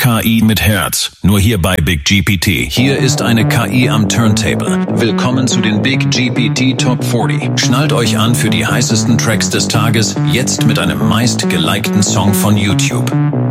KI mit Herz. Nur hier bei Big GPT. Hier ist eine KI am Turntable. Willkommen zu den Big GPT Top 40. Schnallt euch an für die heißesten Tracks des Tages, jetzt mit einem meist gelikten Song von YouTube.